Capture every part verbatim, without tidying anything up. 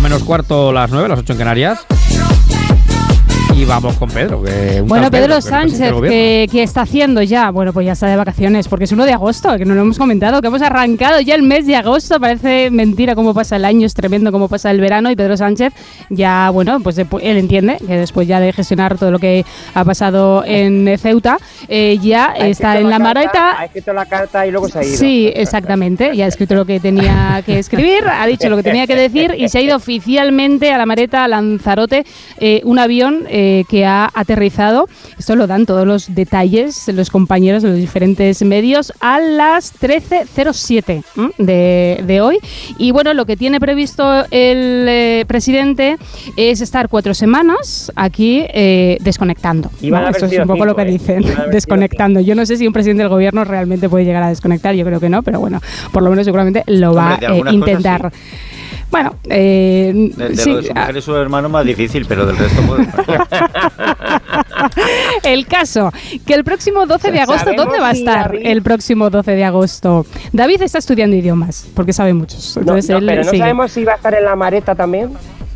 menos cuarto, las nueve, las ocho en Canarias. Y vamos con Pedro. Que bueno, Pedro, Pedro Sánchez, ¿qué, ¿qué está haciendo ya? Bueno, pues ya está de vacaciones, porque es uno de agosto, que no lo hemos comentado, que hemos arrancado ya el mes de agosto. Parece mentira cómo pasa el año, es tremendo cómo pasa el verano. Y Pedro Sánchez ya, bueno, pues él entiende que después ya de gestionar todo lo que ha pasado en Ceuta, eh, ya está en la, la maleta. Ha escrito la carta y luego se ha ido. Sí, exactamente. Ya ha escrito lo que tenía que escribir, ha dicho lo que tenía que decir y se ha ido oficialmente a la maleta, a Lanzarote, eh, un avión eh, que ha aterrizado. Esto lo dan todos los detalles los compañeros de los diferentes medios a las trece cero siete de, de hoy. Y bueno, lo que tiene previsto el eh, presidente es estar cuatro semanas aquí eh, desconectando. ¿No? Esto es un poco cinco, lo que dicen, eh. desconectando. Yo no sé si un presidente del gobierno realmente puede llegar a desconectar, yo creo que no, pero bueno, por lo menos seguramente lo va a eh, intentar. Cosas, sí. Bueno, eh, de, de sí, lo de su mujer y su hermano más difícil, pero del resto puede. El caso, que el próximo doce de agosto, ¿dónde va a estar el próximo doce de agosto? David está estudiando idiomas, porque sabe muchos. Entonces no, no, él pero no sigue. sabemos si va a estar en la maleta también.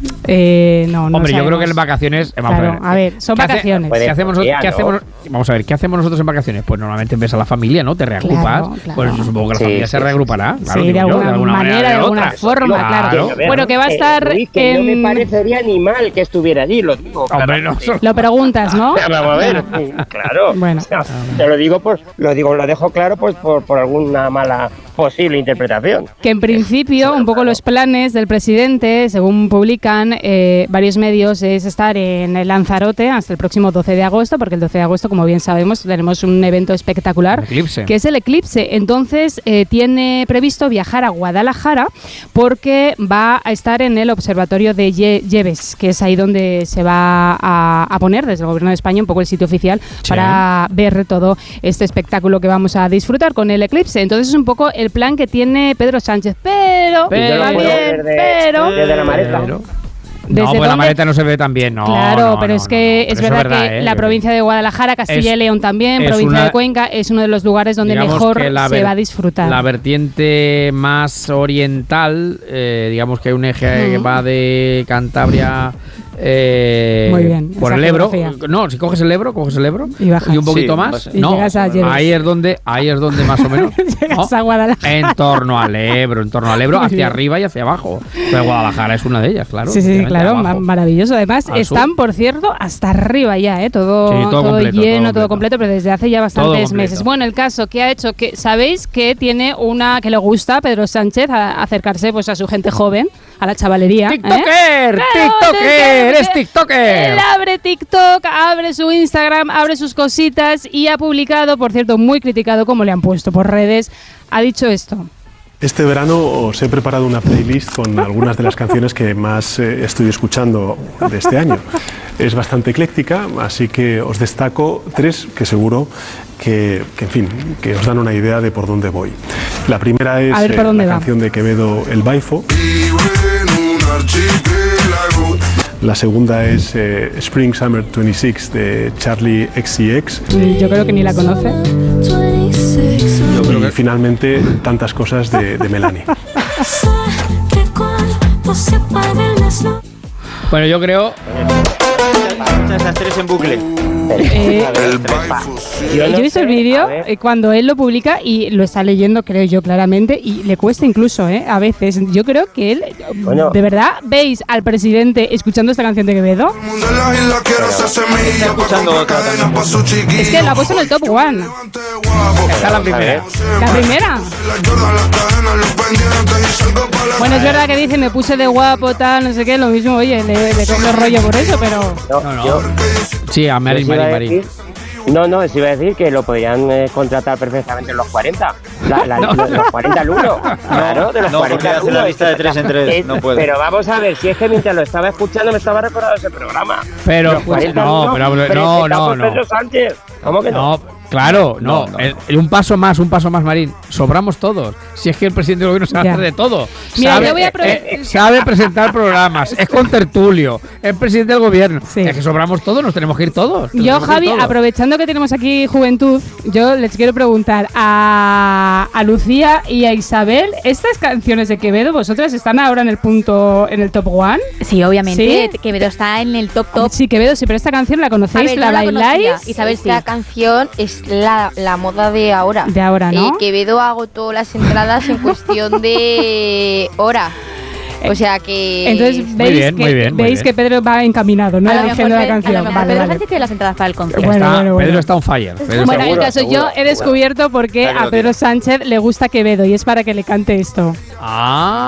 Eh, no, no Hombre, sabemos. yo creo que en vacaciones. Vamos claro, a, ver, a ver, son ¿qué vacaciones. Hace, ¿qué hacemos, día, ¿qué ¿no? hacemos, vamos a ver, ¿qué hacemos nosotros en vacaciones? Pues normalmente ves a la familia, ¿no? Te reagrupas. Claro, claro. Pues supongo que la sí, familia sí, se reagrupará. Sí, Claro, sí, de, alguna yo, de alguna manera, manera, de alguna otra. forma, claro. claro. Que, Bueno, que va a estar eh, Luis, que en... no me parecería ni mal que estuviera allí, lo digo. Hombre, no, Lo preguntas, ¿no? Vamos a ver, claro. Bueno. O sea, te lo digo, pues, lo digo, lo dejo claro, pues, por, por alguna mala posible interpretación. Que en principio, un poco los planes del presidente, según publican eh, varios medios, es estar en el Lanzarote hasta el próximo doce de agosto, porque el doce de agosto, como bien sabemos, tenemos un evento espectacular, eclipse. que es el eclipse. Entonces, eh, tiene previsto viajar a Guadalajara porque va a estar en el observatorio de Ye- Lleves, que es ahí donde se va a, a poner desde el gobierno de España un poco el sitio oficial sí. para ver todo este espectáculo que vamos a disfrutar con el eclipse. Entonces, es un poco el plan que tiene Pedro Sánchez, pero, pero también, desde, pero desde la maleta. Pero, no, pues la maleta no se ve tan bien, no. Claro, no, pero no, es que no, no. es Pero verdad, es verdad que ¿eh? la provincia de Guadalajara, Castilla es, y León también, provincia una, de Cuenca, es uno de los lugares donde mejor se ver, va a disfrutar. La vertiente más oriental, eh, digamos que hay un eje uh-huh. que va de Cantabria... Eh, Muy bien, por el Ebro. No, si coges el Ebro, coges el Ebro y, bajas. y un poquito sí, más. Y no, llegas a ahí es donde, ahí es donde más o menos. llegas ¿no? a Guadalajara. En torno al Ebro, en torno al Ebro, hacia bien. arriba y hacia abajo. Pero Guadalajara es una de ellas, claro. Sí, sí, claro, maravilloso. Además, al están, sur. por cierto, hasta arriba ya, ¿eh? Todo, sí, todo, todo completo, lleno, todo completo. todo completo, pero desde hace ya bastantes meses. Bueno, el caso que ha hecho, que sabéis que tiene una que le gusta a Pedro Sánchez a acercarse pues a su gente joven, a la chavalería. ¡TikToker! ¿eh? ¡TikToker! ¡Es TikToker! Él abre TikTok, abre su Instagram, abre sus cositas y ha publicado, por cierto, muy criticado como le han puesto por redes, ha dicho esto. Este verano os he preparado una playlist con algunas de las canciones que más eh, estoy escuchando de este año. Es bastante ecléctica, así que os destaco tres que seguro que, que, en fin, que os dan una idea de por dónde voy. La primera es ver, eh, la va. canción de Quevedo, El Baifo. La segunda es eh, Spring Summer veintiséis de Charlie X C X. Yo creo que ni la conoce. Yo creo que... Y finalmente, Tantas cosas de, de Melanie. Bueno, yo creo... Esas tres en bucle. Eh, yo he visto el vídeo cuando él lo publica y lo está leyendo, creo yo, claramente, y le cuesta incluso, ¿eh? A veces. Yo creo que él, bueno, ¿de verdad veis al presidente escuchando esta canción de Quevedo? Está escuchando otra también. Es que la ha puesto en el top one. Está la primera. ¿La primera? Bueno, es verdad que dice, me puse de guapo, tal, no sé qué, lo mismo, oye, le, le coge el rollo por eso, pero... No, no, no. Yo, sí, a Mari, Mari, Mari. No, no, se iba a decir que lo podrían eh, contratar perfectamente en los cuarenta. La, la, no. los, los cuarenta al uno. Claro, de los no, cuarenta al uno. La lista de tres en tres, es, no puede. Pero vamos a ver, si es que mientras lo estaba escuchando me estaba recordando ese programa. Pero, pues, no, pero, pero no, no, no. Pedro Sánchez. ¿Cómo que no? No. Claro, no, No, no, el- no. el un paso más, un paso más, Marín. Sobramos todos. Si es que el presidente del gobierno sabe Ya. hacer de todo. Mira, sabe, yo voy a apro- eh, sabe presentar programas, es contertulio, es presidente del gobierno. Sí. Es que sobramos todos, nos tenemos que ir todos. nos Yo, tenemos que ir Javi, todos. aprovechando que tenemos aquí juventud, yo les quiero preguntar a, a Lucía y a Isabel, ¿estas canciones de Quevedo, vosotras están ahora en el punto, en el top one? Sí, obviamente. ¿Sí? Quevedo está en el top top. Sí, Quevedo, sí, pero esta canción la A conocéis, ver, la no la bailáis. conocía. Y sabes Sí. que la canción es la, la moda de ahora. De ahora, ¿no? Eh, Quevedo agotó las entradas en cuestión de hora. O sea que... Entonces veis, bien, que, muy bien, muy veis bien. que Pedro va encaminado, ¿no? A lo mejor Eligiendo la Pedro- a lo canción. mejor Vale, Pedro vale. Sánchez tiene las entradas para el concierto. Bueno, Está- bueno, bueno. Pedro está on fire. Pedro Bueno, está- el caso, seguro, yo he descubierto por qué Claro que a lo Pedro tiene. Sánchez le gusta Quevedo y es para que le cante esto. Ah.